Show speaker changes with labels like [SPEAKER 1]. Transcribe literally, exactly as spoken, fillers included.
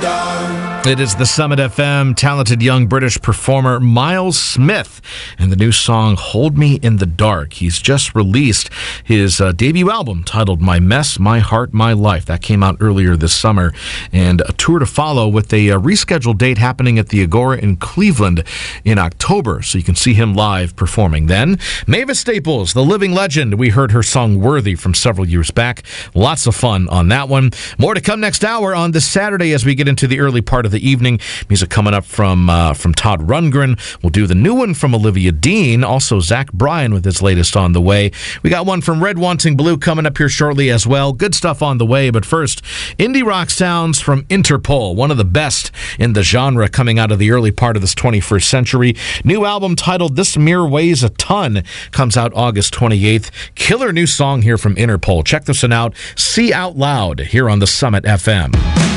[SPEAKER 1] It is the Summit F M talented young British performer Miles Smith and the new song Hold Me in the Dark. He's just released his uh, debut album titled My Mess, My Heart, My Life. That came out earlier this summer, and a tour to follow with a, a rescheduled date happening at the Agora in Cleveland in October, so you can see him live performing then. Mavis Staples, the living legend. We heard her song Worthy from several years back. Lots of fun on that one. More to come next hour on this Saturday as we get into the early part of the evening. Music coming up from uh, from Todd Rundgren. We'll do the new one from Olivia Dean. Also, Zach Bryan with his latest on the way. We got one from Red Wanting Blue coming up here shortly as well. Good stuff on the way. But first, indie rock sounds from Interpol, one of the best in the genre coming out of the early part of this twenty-first century. New album titled This Mirror Weighs a Ton comes out August twenty-eighth. Killer new song here from Interpol. Check this one out. See Out Loud here on the Summit F M.